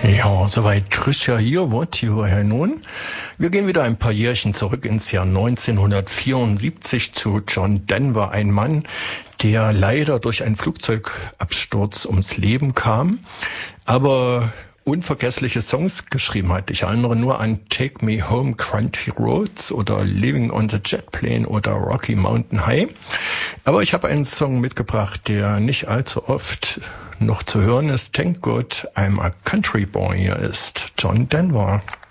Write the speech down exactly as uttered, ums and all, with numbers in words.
Ja, soweit Tricia hier, What You Hear nun. Wir gehen wieder ein paar Jährchen zurück ins Jahr neunzehnhundertvierundsiebzig zu John Denver, ein Mann, der leider durch einen Flugzeugabsturz ums Leben kam, aber unvergessliche Songs geschrieben hat. Ich erinnere nur an Take Me Home Country Roads oder Living on the Jet Plane oder Rocky Mountain High. Aber ich habe einen Song mitgebracht, der nicht allzu oft noch zu hören ist. Thank God I'm a Country Boy. Hier ist John Denver.